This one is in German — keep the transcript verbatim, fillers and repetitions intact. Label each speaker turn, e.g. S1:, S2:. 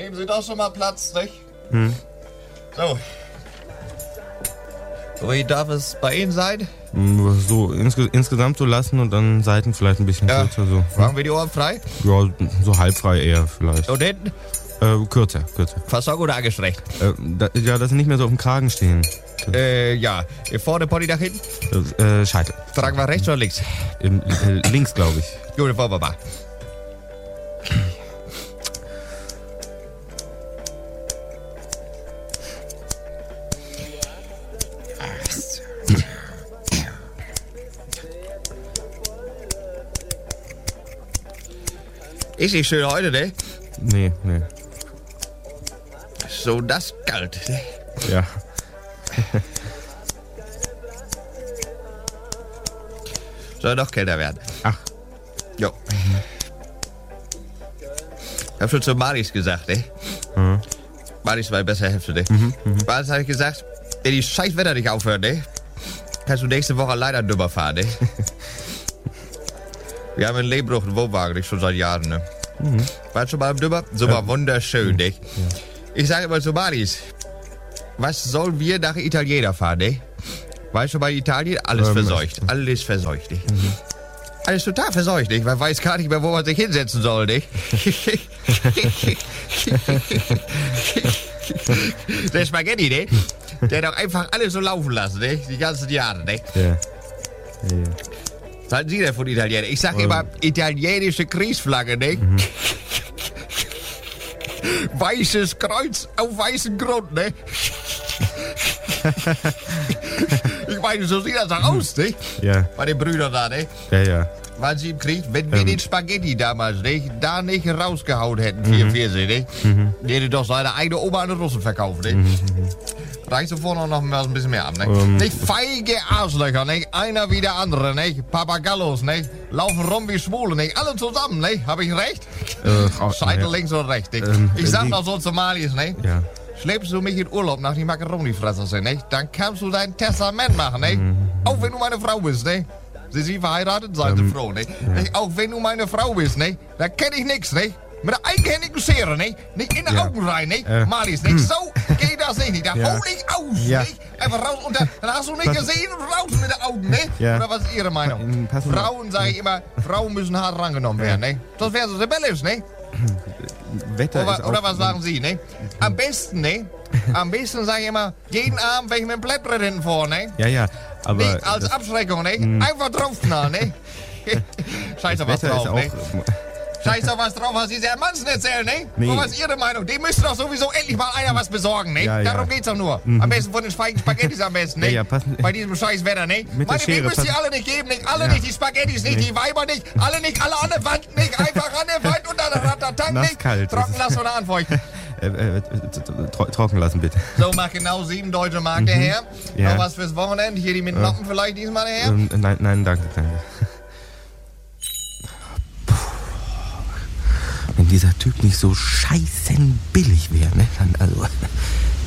S1: nehmen Sie doch schon mal Platz, nicht?
S2: Hm.
S1: So. Wie darf es bei Ihnen sein?
S2: So insge- insgesamt so lassen und dann Seiten vielleicht ein bisschen
S1: Ja.
S2: kürzer. So.
S1: Machen wir die Ohren frei?
S2: Ja, so halbfrei eher vielleicht.
S1: Und hinten?
S2: Äh, kürzer, kürzer.
S1: Fasson oder angestreckt?
S2: Äh, da, ja, dass sie nicht mehr so auf dem Kragen stehen.
S1: Äh, ja. Hier vorne Pony nach hinten?
S2: Äh, Scheitel.
S1: Tragen wir rechts oder links?
S2: Im, äh, links, glaube ich.
S1: Gut, wollen wir mal. Ist nicht schön heute, ne?
S2: Nee, nee.
S1: So das kalt, ne?
S2: Ja.
S1: Soll doch kälter werden.
S2: Ach.
S1: Jo. Ich hab schon zu Maris gesagt, ne?
S2: Mhm.
S1: Maris war besser Hälfte, ne?
S2: Mhm, mhm.
S1: Maris habe ich gesagt, wenn die scheiß Wetter nicht aufhört, ne? Kannst du nächste Woche leider dümmer fahren, ne? Wir haben in Lehmbruch einen Wohnwagen, nicht schon seit Jahren, ne?
S2: Mhm.
S1: Warst schon mal im Dümmer? So war wunderschön, ne?
S2: Ja.
S1: Ich sage immer zu Maris, was sollen wir nach Italiener fahren, ne? Weißt du, bei Italien, alles
S2: Ähm,
S1: verseucht. Alles verseucht, nicht?
S2: Mhm.
S1: Alles total verseucht, nicht? Man weiß gar nicht mehr, wo man sich hinsetzen soll, nicht? Der Spaghetti, ne? Der hat doch einfach alles so laufen lassen, ne? Die ganzen Jahre, ne?
S2: Ja. Ja.
S1: Was halten Sie denn von Italienern? Ich sag
S2: Ähm.
S1: immer, italienische Kriegsflagge, ne?
S2: Mhm.
S1: Weißes Kreuz auf weißem Grund, ne? Ich meine, so sieht das doch aus, ne?
S2: Ja.
S1: Bei den Brüdern da, ne?
S2: Ja, ja.
S1: Waren sie im Krieg? Wenn wir
S2: Ähm.
S1: den Spaghetti damals nicht, da nicht rausgehauen hätten, vierundvierzig, ne?
S2: Mhm.
S1: Der hätte doch seine eigene Oma an den Russen verkauft, ne?
S2: Mhm.
S1: Reicht sofort noch, noch mal ein bisschen mehr ab, ne?
S2: Ähm.
S1: Nicht feige Arschlöcher, ne? Einer wie der andere, ne? Papagallos, ne? Laufen rum wie Schwule, ne? Alle zusammen, ne? Hab ich recht?
S2: Äh, auch-
S1: Scheitel
S2: ja.
S1: links und rechts, ne?
S2: Ähm,
S1: Ich sag
S2: die-
S1: noch so zu Malis, ne?
S2: Ja.
S1: Schleppst du mich in Urlaub nach die Macaroni-Fresser sind, ne? Dann kannst du dein Testament machen, ne?
S2: Mhm.
S1: Auch wenn du meine Frau bist, ne? Sie sind verheiratet, seien sie
S2: Ähm,
S1: froh, ne? Nicht? Auch wenn du meine Frau bist, ne? Da kenn ich nix, ne? Mit der eigenhändigen Schere, ne? Nicht in die
S2: Ja.
S1: Augen rein, ne?
S2: Äh.
S1: Malis, ne? So geht das nicht, da
S2: Ja.
S1: hol ich aus,
S2: Ja.
S1: ne? Einfach raus und dann, dann hast du nicht
S2: Pass-
S1: gesehen und raus mit den Augen, ne?
S2: Ja.
S1: Oder was ist Ihre Meinung?
S2: Pass mal-
S1: Frauen, sage ich immer, Frauen müssen hart rangenommen werden, ne? Sonst wäre sie rebellisch, ne?
S2: Wetter
S1: Oder,
S2: ist auch,
S1: oder was sagen Sie, ne? Am besten, ne? Am besten sage ich immer, jeden Abend welchen mit dem Blättbrett hinten vor, ne?
S2: Ja, ja. Aber
S1: Nicht als
S2: das,
S1: Abschreckung, ne? Einfach draufknallen, ne? Scheiß auf was
S2: Wetter ist
S1: drauf,
S2: auch.
S1: ne? Scheiß auf was drauf, was Sie sehr Manzen erzählen, ne?
S2: Nee.
S1: Und was ist Ihre Meinung? Dem müsste doch sowieso endlich mal einer was besorgen, ne?
S2: Ja, ja.
S1: Darum geht's doch nur. Am besten von den feigen Spaghettis am besten, ne?
S2: Ja, ja, passen-
S1: Bei diesem scheiß Wetter, ne?
S2: Mit der
S1: Meine
S2: Schere,
S1: müsst ihr
S2: passen-
S1: alle nicht geben, nicht? Alle
S2: Ja.
S1: nicht, die Spaghettis nicht,
S2: Nee.
S1: die Weiber nicht, alle nicht, alle an der Wand nicht, einfach an der Wand und dann Ratatank nicht.
S2: Nasskalt.
S1: Trocken lassen oder anfeuchten.
S2: Äh, äh, tro trocken lassen, bitte.
S1: So, macht genau sieben deutsche Mark der Herr.
S2: Ja.
S1: Noch was fürs Wochenende? Hier die mit Noppen vielleicht diesmal der Herr?
S2: Ähm, nein, nein, danke, danke. Puh. Wenn dieser Typ nicht so scheißen billig wäre, ne? Dann also.